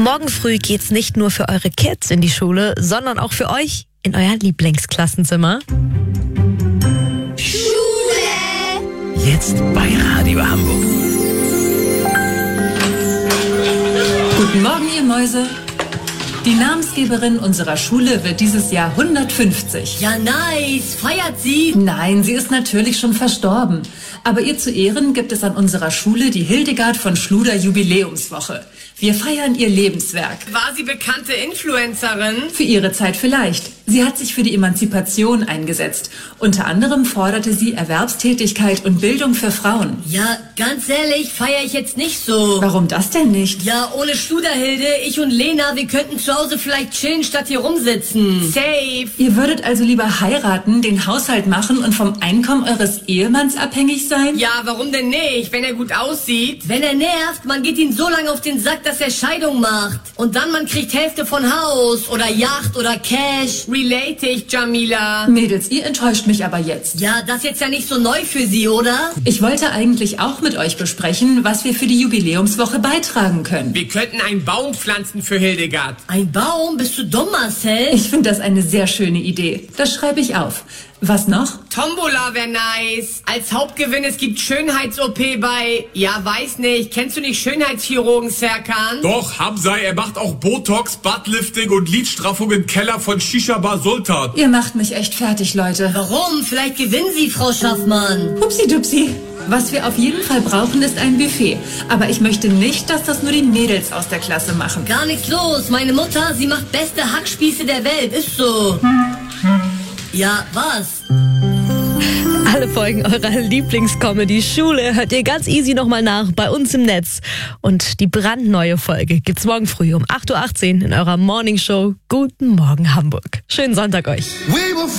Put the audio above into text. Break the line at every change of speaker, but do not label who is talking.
Morgen früh geht's nicht nur für eure Kids in die Schule, sondern auch für euch in euer Lieblingsklassenzimmer.
Schule! Jetzt bei Radio Hamburg.
Guten Morgen, ihr Mäuse. Die Namensgeberin unserer Schule wird dieses Jahr 150.
Ja, nice. Feiert sie?
Nein, sie ist natürlich schon verstorben. Aber ihr zu Ehren gibt es an unserer Schule die Hildegard von Schluder Jubiläumswoche. Wir feiern ihr Lebenswerk.
War sie bekannte Influencerin?
Für ihre Zeit vielleicht. Sie hat sich für die Emanzipation eingesetzt. Unter anderem forderte sie Erwerbstätigkeit und Bildung für Frauen.
Ja, ganz ehrlich, feiere ich jetzt nicht so.
Warum das denn nicht?
Ja, ohne Schluderhilde, ich und Lena, wir könnten zu Hause vielleicht chillen, statt hier rumsitzen. Safe.
Ihr würdet also lieber heiraten, den Haushalt machen und vom Einkommen eures Ehemanns abhängig sein?
Ja, warum denn nicht, wenn er gut aussieht? Wenn er nervt, man geht ihn so lange auf den Sack, dass er Scheidung macht. Und dann man kriegt Hälfte von Haus oder Yacht oder Cash. Relate ich, Jamila.
Mädels, ihr enttäuscht mich aber jetzt.
Ja, das ist jetzt ja nicht so neu für Sie, oder?
Ich wollte eigentlich auch mit euch besprechen, was wir für die Jubiläumswoche beitragen können.
Wir könnten einen Baum pflanzen für Hildegard.
Ein Baum? Bist du dumm, Marcel?
Ich finde das eine sehr schöne Idee. Das schreibe ich auf. Was noch?
Tombola wäre nice. Als Hauptgewinn, es gibt Schönheits-OP bei... Ja, weiß nicht. Kennst du nicht Schönheitschirurgen, Serkan?
Doch, Hamza, er macht auch Botox, Buttlifting und Lidstraffung im Keller von Shisha Bar Sultan.
Ihr macht mich echt fertig, Leute.
Warum? Vielleicht gewinnen Sie, Frau Schaffmann.
Hupsi-dupsi. Was wir auf jeden Fall brauchen, ist ein Buffet. Aber ich möchte nicht, dass das nur die Mädels aus der Klasse machen.
Gar nichts los. Meine Mutter, sie macht beste Hackspieße der Welt. Ist so. Ja, was?
Alle Folgen eurer Lieblingscomedy Schule hört ihr ganz easy nochmal nach bei uns im Netz. Und die brandneue Folge gibt's morgen früh um 8.18 Uhr in eurer Morningshow. Guten Morgen Hamburg. Schönen Sonntag euch.